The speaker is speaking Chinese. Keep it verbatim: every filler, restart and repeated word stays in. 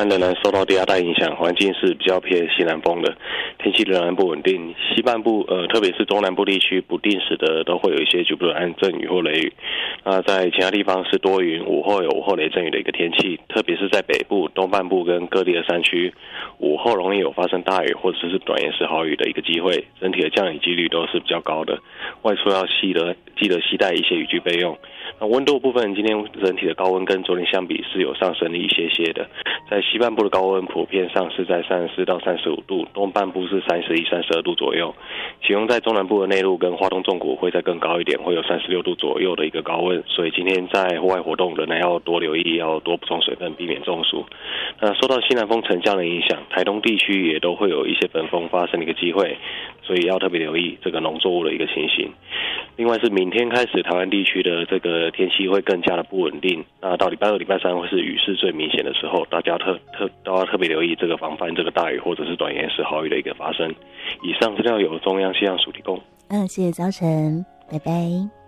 湾仍然受到低压带影响，环境是比较偏西南风的，天气仍然不稳定。西半部呃，特别是中南部地区，不定时的都会有一些局部的暗阵雨或雷雨。那在其他地方是多云，午后有午后雷阵雨的一个天气，特别是在北部、东半部跟各地的山区，午后容易有发生大雨或者是短延时豪雨的一个机会，整体的降雨几率都是比较高的。外出要记得记得携带一些雨具备用。那温度部分，今天整体的高温跟昨天相比是有上升的一些些的，在西半部的高温普遍上是在三十四到三十五度，东半部是三十一、三十二度左右，其中在中南部的内陆跟花东纵谷会再更高一点，会有三十六度左右的一个高温，所以今天在户外活动仍然要多留意，要多补充水分，避免中暑。那受到西南风沉降的影响，台东地区也都会有一些本风发生的一个机会，所以要特别留意这个农作物的一个情形。另外是明天开始，台湾地区的这个天气会更加的不稳定。那到礼拜二、礼拜三会是雨势最明显的时候，大家特特都要特别留意这个防范这个大雨或者是短延时豪雨的一个发生。以上资料由中央气象署提供。 嗯，谢谢早晨，拜拜。